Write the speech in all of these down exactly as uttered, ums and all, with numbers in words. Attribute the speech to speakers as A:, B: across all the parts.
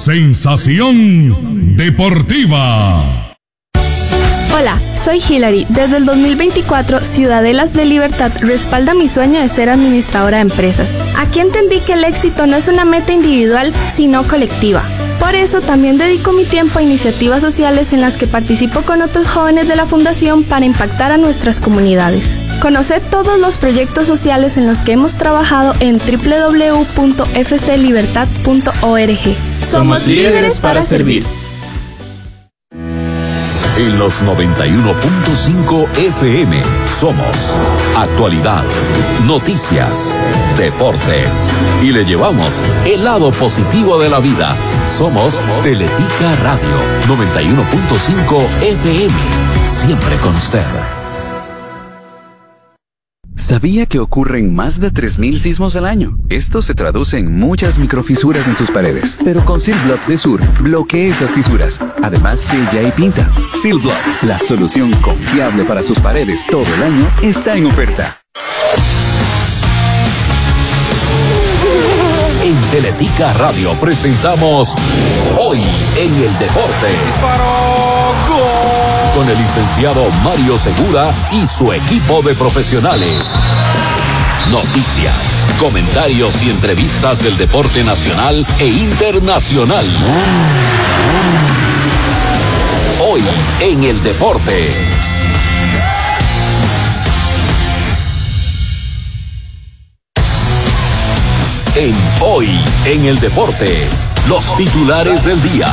A: Sensación deportiva.
B: Hola, soy Hilary. Desde el dos mil veinticuatro, Ciudadelas de Libertad respalda mi sueño de ser administradora de empresas. Aquí entendí que el éxito no es una meta individual, sino colectiva. Por eso también dedico mi tiempo a iniciativas sociales en las que participo con otros jóvenes de la Fundación para impactar a nuestras comunidades. Conoce todos los proyectos sociales en los que hemos trabajado en doble u doble u doble u punto f c libertad punto org.
C: Somos líderes para servir.
D: En los noventa y uno punto cinco F M somos actualidad, noticias, deportes y le llevamos el lado positivo de la vida. Somos Teletica Radio noventa y uno punto cinco F M, siempre con usted.
E: ¿Sabía que ocurren más de tres mil sismos al año? Esto se traduce en muchas microfisuras en sus paredes. Pero con Silblock de Sur, bloquea esas fisuras. Además, sella y pinta. Silblock, la solución confiable para sus paredes todo el año, está en oferta.
D: En Teletica Radio presentamos Hoy en el Deporte. Con el licenciado Mario Segura y su equipo de profesionales. Noticias, comentarios y entrevistas del deporte nacional e internacional. Hoy en el Deporte. En Hoy en el Deporte, los titulares del día.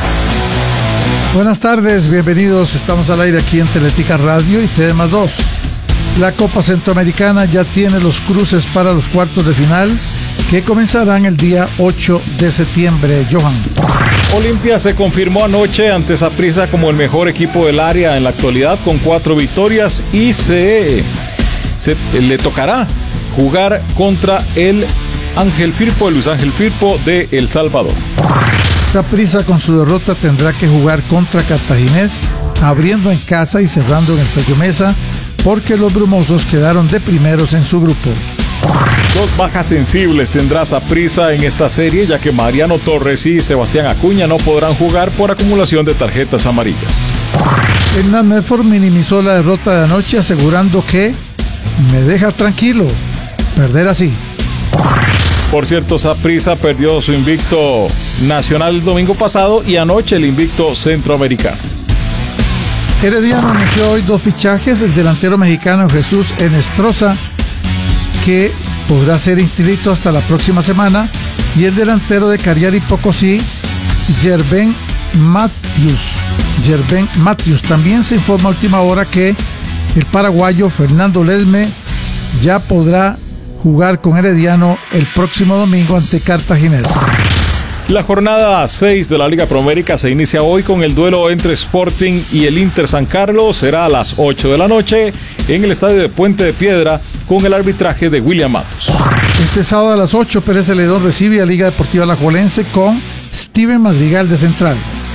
F: Buenas tardes, bienvenidos. Estamos al aire aquí en Teletica Radio y T D más dos. La Copa Centroamericana ya tiene los cruces para los cuartos de final que comenzarán el día ocho de septiembre. Johan.
G: Olimpia se confirmó anoche ante Saprissa como el mejor equipo del área en la actualidad con cuatro victorias y se, se le tocará jugar contra el Ángel Firpo, el Luis Ángel Firpo de El Salvador.
F: Saprissa con su derrota tendrá que jugar contra Cartaginés, abriendo en casa y cerrando en el Fello Mesa, porque los brumosos quedaron de primeros en su grupo.
G: Dos bajas sensibles tendrá Saprissa en esta serie, ya que Mariano Torres y Sebastián Acuña no podrán jugar por acumulación de tarjetas amarillas.
F: Hernán Medford minimizó la derrota de anoche, asegurando que me deja tranquilo perder así.
G: Por cierto, Saprissa perdió su invicto nacional el domingo pasado y anoche el invicto centroamericano.
F: Herediano anunció hoy dos fichajes: el delantero mexicano Jesús Enestrosa, que podrá ser inscrito hasta la próxima semana, y el delantero de Cagliari Pocosí, Yerben Matthews. Yerben Matthews. También se informa a última hora que el paraguayo Fernando Ledesma ya podrá jugar con Herediano el próximo domingo ante Cartaginés.
G: La jornada seis de la Liga Promérica se inicia hoy con el duelo entre Sporting y el Inter San Carlos. Será a las ocho de la noche en el estadio de Puente de Piedra con el arbitraje de William Matos.
F: Este sábado a las ocho, Pérez Celedón recibe a Liga Deportiva Alajuelense con Steven Madrigal de central.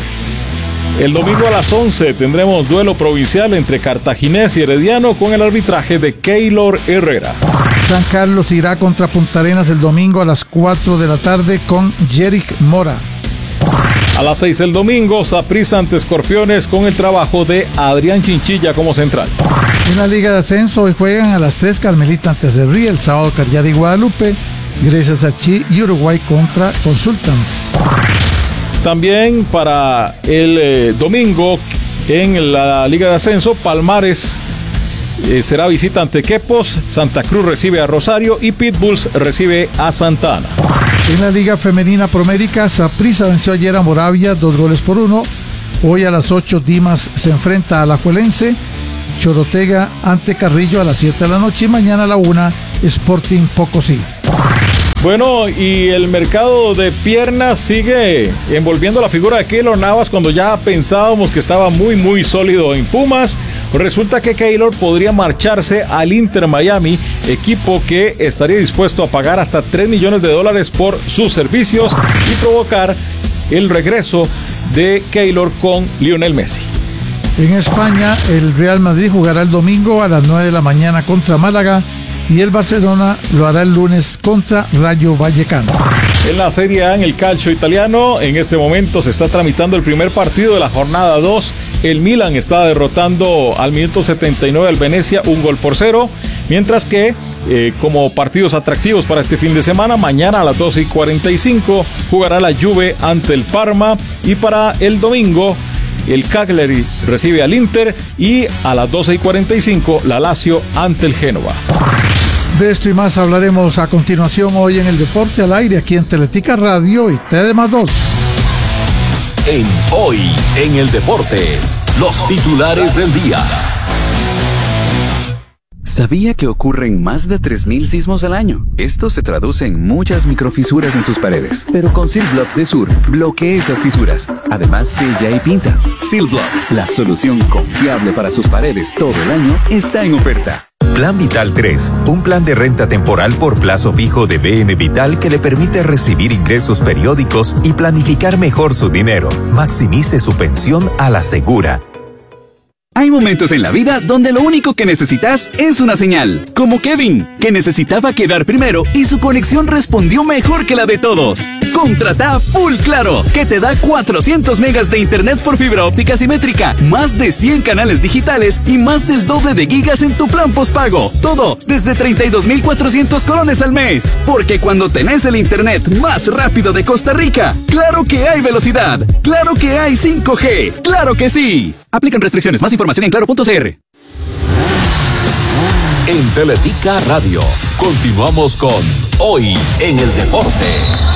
G: El domingo a las once tendremos duelo provincial entre Cartaginés y Herediano con el arbitraje de Keylor Herrera.
F: San Carlos irá contra Punta Arenas el domingo a las cuatro de la tarde con Yerick Mora.
G: A las seis el domingo, Saprissa ante Escorpiones con el trabajo de Adrián Chinchilla como central.
F: En la Liga de Ascenso hoy juegan a las tres Carmelita ante Cerrí, el sábado Cagliari y Guadalupe, Grecia Sachi y Uruguay contra Consultants.
G: También para el eh, domingo en la Liga de Ascenso, Palmares Eh, será visita ante Quepos, Santa Cruz recibe a Rosario y Pitbulls recibe a Santa Ana.
F: En la Liga Femenina Promérica, Saprissa venció ayer a Moravia dos goles por uno. Hoy a las ocho Dimas se enfrenta a Alajuelense, Chorotega ante Carrillo a las siete de la noche y mañana a la una Sporting Pocosí.
G: Bueno, y el mercado de piernas sigue envolviendo la figura de Keylor Navas cuando ya pensábamos que estaba muy muy sólido en Pumas. Resulta que Keylor podría marcharse al Inter Miami, equipo que estaría dispuesto a pagar hasta tres millones de dólares por sus servicios y provocar el regreso de Keylor con Lionel Messi.
F: En España, el Real Madrid jugará el domingo a las nueve de la mañana contra Málaga y el Barcelona lo hará el lunes contra Rayo Vallecano.
G: En la Serie A, en el calcio italiano, en este momento se está tramitando el primer partido de la jornada dos. El Milan está derrotando al minuto setenta y nueve al Venecia, un gol por cero. Mientras que, eh, como partidos atractivos para este fin de semana, mañana a las doce y cuarenta y cinco jugará la Juve ante el Parma. Y para el domingo, el Cagliari recibe al Inter. Y a las doce y cuarenta y cinco, la Lazio ante el Génova.
F: De esto y más hablaremos a continuación hoy en el Deporte al Aire, aquí en Teletica Radio y T D más dos.
D: En Hoy en el Deporte, los titulares del día.
E: ¿Sabía que ocurren más de tres mil sismos al año? Esto se traduce en muchas microfisuras en sus paredes. Pero con Silblock de Sur, bloquea esas fisuras. Además, sella y pinta. Silblock, la solución confiable para sus paredes todo el año, está en oferta.
H: Plan Vital tres, un plan de renta temporal por plazo fijo de B N Vital que le permite recibir ingresos periódicos y planificar mejor su dinero. Maximice su pensión a la segura.
E: Hay momentos en la vida donde lo único que necesitas es una señal. Como Kevin, que necesitaba quedar primero y su conexión respondió mejor que la de todos. Contrata Full Claro, que te da cuatrocientos megas de internet por fibra óptica simétrica, más de cien canales digitales y más del doble de gigas en tu plan postpago. Todo desde treinta y dos mil cuatrocientos colones al mes. Porque cuando tenés el internet más rápido de Costa Rica, claro que hay velocidad, claro que hay cinco G, claro que sí. Aplican restricciones. Más información en claro punto c r.
D: En Teletica Radio, continuamos con Hoy en el Deporte.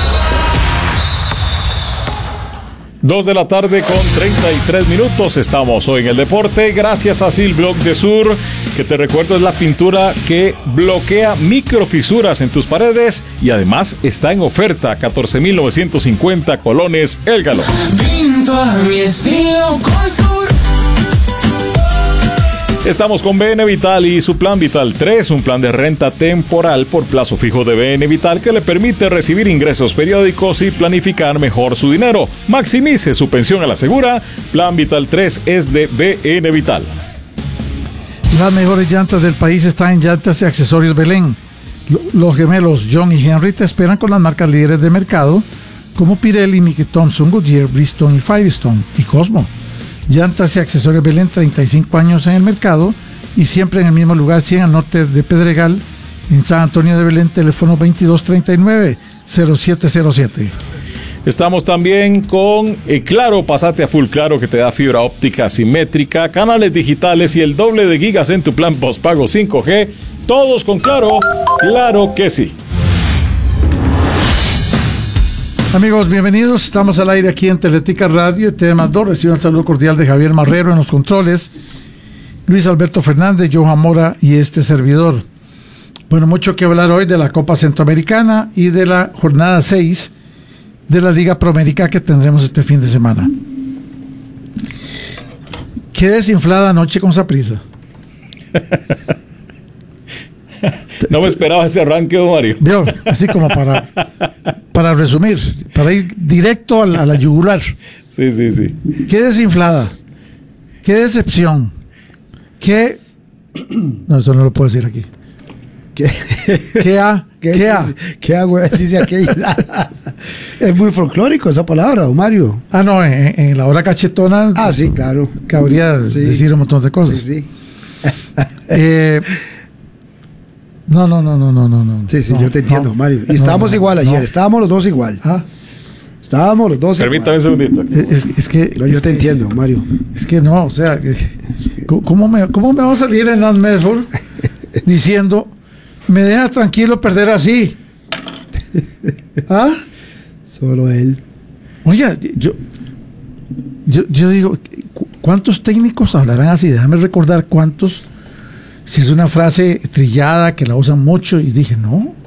G: Dos de la tarde con treinta y tres minutos. Estamos hoy en el deporte gracias a Silblock de Sur, que te recuerdo es la pintura que bloquea microfisuras en tus paredes y además está en oferta, catorce mil novecientos cincuenta colones el galón.
C: Pinto a mi estilo con Sur.
G: Estamos con B N Vital y su Plan Vital tres, un plan de renta temporal por plazo fijo de B N Vital que le permite recibir ingresos periódicos y planificar mejor su dinero. Maximice su pensión a la segura. Plan Vital tres es de B N Vital.
F: Las mejores llantas del país están en Llantas y Accesorios Belén. Los gemelos John y Henry te esperan con las marcas líderes de mercado como Pirelli, Mickey Thompson, Goodyear, Bridgestone y Firestone y Cosmo. Llantas y Accesorios Belén, treinta y cinco años en el mercado y siempre en el mismo lugar, cien al norte de Pedregal, en San Antonio de Belén, teléfono veintidós treinta y nueve cero siete cero siete.
G: Estamos también con eh, Claro, pasate a Full Claro, que te da fibra óptica simétrica, canales digitales y el doble de gigas en tu plan postpago cinco G. Todos con Claro, claro que sí.
F: Amigos, bienvenidos. Estamos al aire aquí en Teletica Radio, T D más dos. Reciban el saludo cordial de Javier Marrero en los controles, Luis Alberto Fernández, Johan Mora y este servidor. Bueno, mucho que hablar hoy de la Copa Centroamericana y de la jornada seis de la Liga Promérica que tendremos este fin de semana. Qué desinflada noche con Saprissa.
G: No me esperaba ese arranque, don Mario.
F: Vio, así como para, para resumir, para ir directo a la, a la yugular.
G: Sí, sí, sí.
F: Qué desinflada, qué decepción, qué... No, eso no lo puedo decir aquí.
I: ¿Qué?
F: ¿Qué ha?
I: ¿Qué,
F: ¿Qué ha?
I: ¿Qué hago? Dice aquella. Es muy folclórico esa palabra, don Mario.
F: Ah, no, en, en la hora cachetona.
I: Ah, sí, claro.
F: Cabría
I: sí.
F: decir un montón de cosas.
I: Sí, sí.
F: Eh... No, no, no, no, no, no.
I: Sí, sí,
F: no,
I: yo te entiendo,
F: no,
I: Mario. Y estábamos
F: no,
I: igual ayer,
F: no.
I: estábamos los dos igual.
F: Ah.
I: Estábamos los dos
G: Permítame
I: igual.
G: un segundito.
F: Es, es que...
I: No, yo
F: es
I: te
F: que,
I: entiendo, Mario.
F: Es que no, o sea, que, ¿cómo, me, ¿cómo me va a salir en Nan Medford diciendo, me deja tranquilo perder así? ¿Ah?
I: Solo él.
F: Oiga, yo, yo, yo digo, ¿cuántos técnicos hablarán así? Déjame recordar cuántos... Si es una frase trillada que la usan mucho, y dije, no,